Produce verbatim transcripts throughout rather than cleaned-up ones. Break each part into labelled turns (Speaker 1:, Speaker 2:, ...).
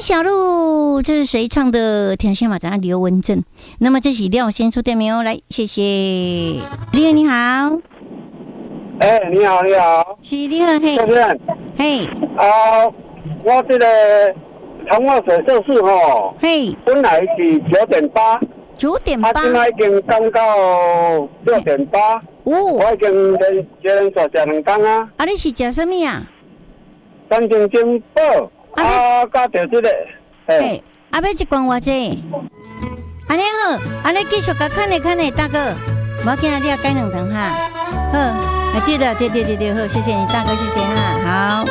Speaker 1: 小路，这是谁唱的？天线马掌刘文正。那么这是廖先说对没有？来，谢谢。李你好。
Speaker 2: 哎、欸，你好，你好。
Speaker 1: 是你好，嘿。
Speaker 2: 主持人。
Speaker 1: 嘿。
Speaker 2: 啊，我这个长化水色素吼，
Speaker 1: 嘿，
Speaker 2: 本来是九点八。
Speaker 1: 九点八，
Speaker 2: 他现在已经降到六点八。哦，我已经连连续食两天啊。
Speaker 1: 啊，你是食什么啊？
Speaker 2: 三精精宝，啊，加着这个，
Speaker 1: 嘿，啊，要一罐偌济？安尼好，安尼继续甲看咧看咧，大哥，无要紧啊，你要改两顿哈。好，啊，对的，对对对对，好，谢谢你大哥，谢谢哈，好。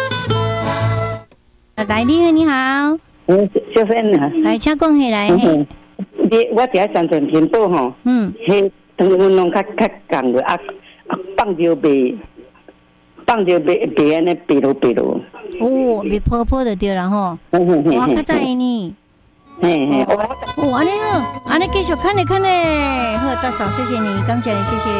Speaker 1: 来，你好，你好。
Speaker 3: 嗯，小芬啊。
Speaker 1: 来，请讲起来。嘿。
Speaker 3: 你我食三全天宝吼，嗯，迄汤温拢较较降个啊，放着袂，放着袂袂安尼白落白落。
Speaker 1: 哦，袂泡泡就对啦吼。我较在意你。
Speaker 3: 嘿嘿，
Speaker 1: 哦，安尼好，安尼继续看咧看咧，好，大嫂，谢谢你，感谢你，谢谢。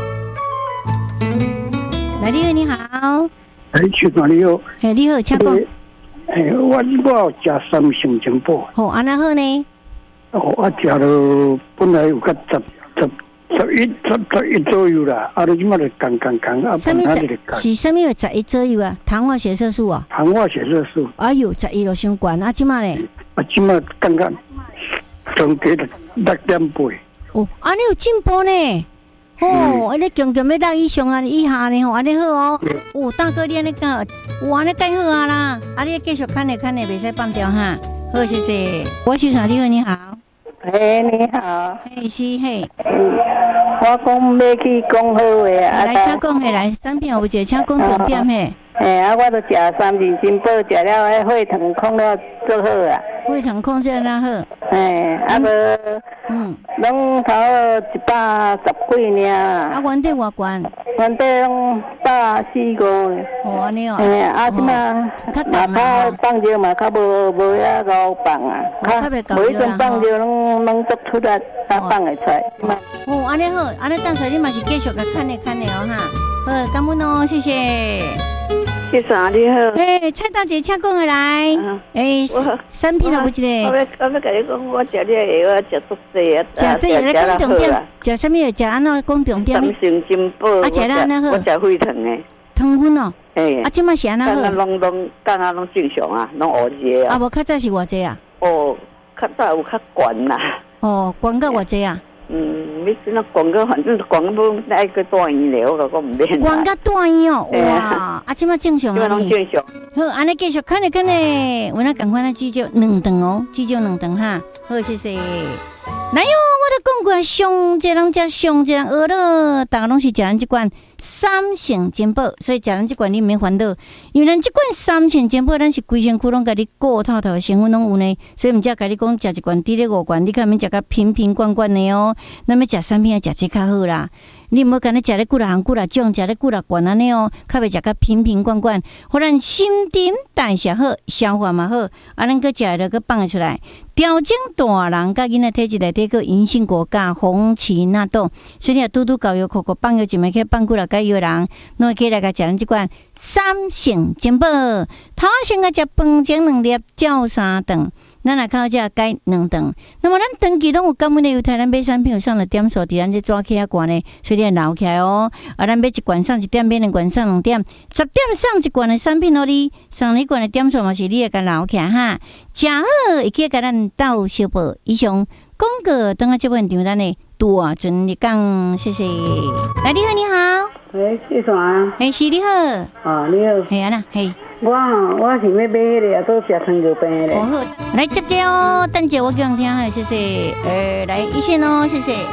Speaker 1: 来，你好，你好。
Speaker 4: 哎，局长你好。
Speaker 1: 哎，你好，请讲。
Speaker 4: 哎，我我食三成精宝。
Speaker 1: 好，安那好呢？
Speaker 4: 我食了本来有个十十十一十十一左右啦，啊，你即马就降降降，啊，
Speaker 1: 什么是什么十一左右啊？糖化血色素啊？
Speaker 4: 糖化血色素。
Speaker 1: 哎呦，十一就伤悬啊！即马咧？
Speaker 4: 啊，即马降降上加六点八。
Speaker 1: 哦，安尼有进步呢。哦，安尼强强要六以上啊，以下呢吼，安尼好哦。哦，大哥你安尼讲，哇，安尼介好啊啦！啊，你继续看咧看咧，袂使放掉哈。好，谢谢。我徐长，你好，你好。
Speaker 3: 嘿，你好。
Speaker 1: 嘿，是嘿。
Speaker 3: 我讲要去讲好话啊。
Speaker 1: 来，请讲下来，产品有无一个，请讲重点嘿。
Speaker 3: 嘿，啊，我都食三斤金宝，食了迄血糖控了做好啊。
Speaker 1: 血糖控制哪好？
Speaker 3: 嘿，啊无，嗯，拢头一百十几尔。
Speaker 1: 啊，原底偌悬？
Speaker 3: 原底拢百四五。
Speaker 1: 哦，安尼哦。
Speaker 3: 嘿，啊，即马嘛较放尿嘛，较无无遐高放啊。较每一阵放尿拢拢做出来，才放会出来。
Speaker 1: 哦，安尼好，安尼当初你嘛是继续甲看咧看咧哦哈。好，感恩哦，谢谢。
Speaker 3: 谢谢你好。
Speaker 1: 诶，蔡大姐，请讲下来。诶，产品有无一个？
Speaker 3: 我要我要甲你讲，我食你个药，我食足济啊。
Speaker 1: 食这个咧讲重点，食什么药？食安怎讲重点？
Speaker 3: 三成金宝。
Speaker 1: 啊，食了安怎好？
Speaker 3: 我食血糖诶。
Speaker 1: 糖分哦。
Speaker 3: 诶。
Speaker 1: 啊，即摆是安怎好？
Speaker 3: 刚刚拢拢，刚刚拢正常啊，拢乌热啊。
Speaker 1: 啊，无较早是偌济啊？
Speaker 3: 哦，较早有较悬啦。
Speaker 1: 哦，悬到偌济啊？
Speaker 3: 嗯，你那广告反正广告不那个大医疗，我讲唔免。
Speaker 1: 广告大医哦，哇！啊，即马正常啊，
Speaker 3: 正常。
Speaker 1: 好，安尼继续看咧看咧，我那赶快来记住两顿哦，记住两顿哈。好，谢谢。来哟，我都讲过，上这人食上这人饿了，大家拢是食咱这款三成金宝，所以食咱这款你免烦恼，因为咱这款三成金宝，咱是规身躯拢甲你顾透透的成分拢有呢，所以毋则甲你讲食一罐滴咧五罐，你看免食甲瓶瓶罐罐的哦，咱要食产品要食这较好啦。你唔好干咧食咧几啦项几啦种，食咧几啦罐安尼哦，较袂食甲瓶瓶罐罐，互咱新陈代谢好，消化嘛好，啊，咱个食了个放出来，调整大人甲囡仔体质内底个银杏果加红芪纳豆，所以你拄拄搞药口口放药一枚去放几啦个药人，拢会起来甲食咱即款三成金宝，头先甲食饭前两粒，照三顿。咱来靠这改两顿，那么咱长期拢有感恩的犹太，咱买产品有上了点数，伫咱这抓起啊罐呢，所以你留起来哦。啊，咱买一罐上一点，买两罐上两点，十点上一罐的产品哦，你上一罐的点数嘛是你会甲留起来哈。食好会记甲咱斗小报以上广告，等下这部现场咱的大阵你讲，谢谢。来，你好，你好。
Speaker 3: 喂，是啥？
Speaker 1: 嘿，是你好。
Speaker 3: 哦，你好。
Speaker 1: 嘿，安那，嘿。
Speaker 3: 我我是要买迄个，都食糖尿病的。
Speaker 1: 哦好，来接接哦，等下我叫人听哈，谢谢。呃，来一线哦，谢谢。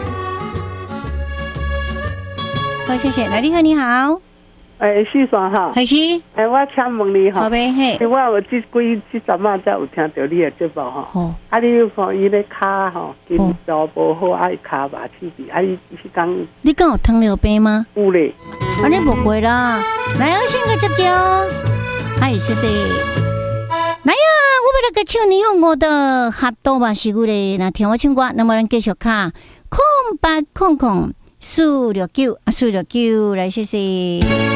Speaker 1: 好，谢谢。来，你好，你好。
Speaker 5: 哎，徐爽哈。
Speaker 1: 还是。
Speaker 5: 哎，我请问你哈。
Speaker 1: 好呗，嘿。
Speaker 5: 我有这几这阵仔才有听到你的节目哈。
Speaker 1: 哦。
Speaker 5: 啊，你看伊咧骹吼，筋条无好，啊，伊骹麻刺鼻，啊，伊是讲。
Speaker 1: 你讲有糖尿病吗？
Speaker 5: 有咧。
Speaker 1: 啊，你无过啦。来，我先个接接哦。嗨，谢谢。来呀，我要来个唱你好我的哈多吧，是我的那听我唱歌，那么咱继续看空八空空四六九啊，四六九来，谢谢。